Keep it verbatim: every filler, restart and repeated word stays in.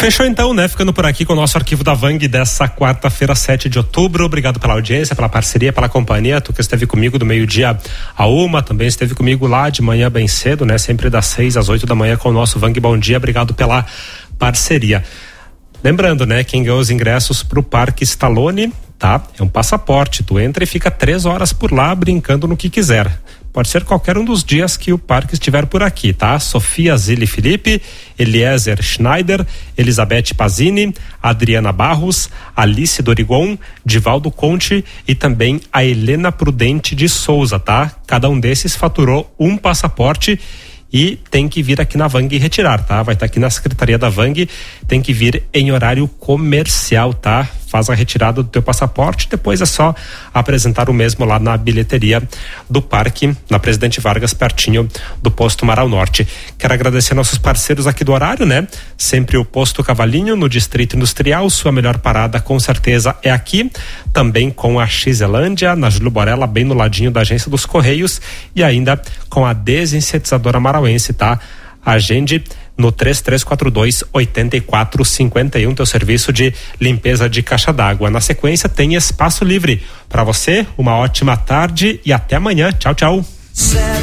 Fechou então, né? Ficando por aqui com o nosso arquivo da Vang dessa quarta-feira, sete de outubro. Obrigado pela audiência, pela parceria, pela companhia. Tu que esteve comigo do meio-dia a uma, também esteve comigo lá de manhã bem cedo, né? Sempre das seis às oito da manhã com o nosso Vang Bom Dia. Obrigado pela parceria. Lembrando, né? Quem ganhou os ingressos pro Parque Stallone, tá? É um passaporte. Tu entra e fica três horas por lá brincando no que quiser. Pode ser qualquer um dos dias que o parque estiver por aqui, tá? Sofia Zilli Felipe, Eliezer Schneider, Elizabeth Pazini, Adriana Barros, Alice Dorigon, Divaldo Conte e também a Helena Prudente de Souza, tá? Cada um desses faturou um passaporte e tem que vir aqui na Vang retirar, tá? Vai estar aqui na Secretaria da Vang, tem que vir em horário comercial, tá? Faz a retirada do teu passaporte, depois é só apresentar o mesmo lá na bilheteria do parque, na Presidente Vargas, pertinho do posto Marau Norte. Quero agradecer nossos parceiros aqui do horário, né? Sempre o Posto Cavalinho, no Distrito Industrial, sua melhor parada com certeza é aqui, também com a Xelândia, na Júlio Borella, bem no ladinho da Agência dos Correios, e ainda com a Desinsetizadora Marauense, tá? Agende no três três quatro dois, oito quatro cinco um, teu serviço de limpeza de caixa d'água. Na sequência tem Espaço Livre. Para você, uma ótima tarde e até amanhã. Tchau, tchau.